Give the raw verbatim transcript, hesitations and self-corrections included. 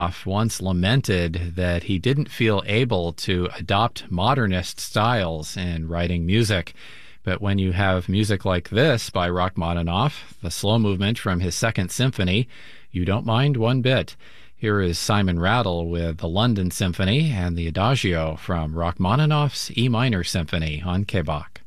once lamented that he didn't feel able to adopt modernist styles in writing music. But when you have music like this by Rachmaninoff, the slow movement from his Second Symphony, you don't mind one bit. Here is Simon Rattle with the London Symphony and the Adagio from Rachmaninoff's E minor Symphony on K B A C.